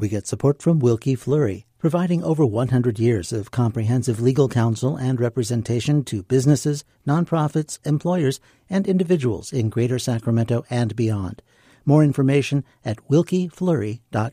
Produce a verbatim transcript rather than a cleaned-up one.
We get support from Wilkie Fleury, providing over one hundred years of comprehensive legal counsel and representation to businesses, nonprofits, employers, and individuals in Greater Sacramento and beyond. More information at wilkie fleury dot com.